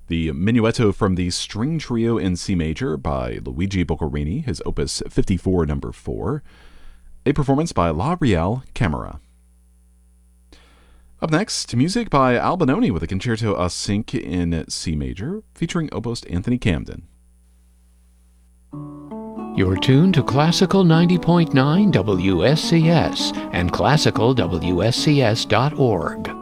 The Minuetto from the String Trio in C Major by Luigi Boccherini, his Opus 54, number 4. A performance by La Real Camera. Up next, music by Albinoni with a Concerto a Cinque in C Major, featuring oboist Anthony Camden. You're tuned to Classical 90.9 WSCS and classicalwscs.org.